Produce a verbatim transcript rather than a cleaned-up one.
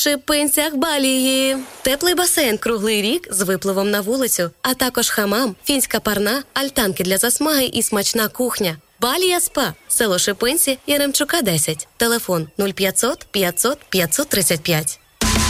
Шипинцях Балії. Теплий басейн круглий рік з випливом на вулицю, а також хамам, фінська парна, альтанки для засмаги і смачна кухня. Балія СПА. Село Шипинці, Яремчука, десять. Телефон нуль п'ятсот п'ятсот п'ятсот тридцять п'ять.